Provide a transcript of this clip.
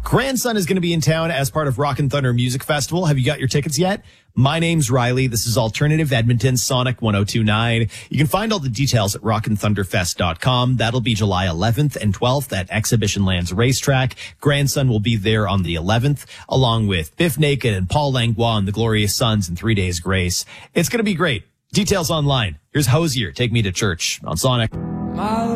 Grandson is going to be in town as part of Rock and Thunder Music Festival. Have you got your tickets yet? My name's Riley. This is Alternative Edmonton Sonic 1029. You can find all the details at rockandthunderfest.com. That'll be July 11th and 12th at Exhibition Lands Racetrack. Grandson will be there on the 11th, along with Biff Naked and Paul Langlois and the Glorious Sons and 3 Days Grace. It's going to be great. Details online. Here's Hosier, Take Me to Church on Sonic.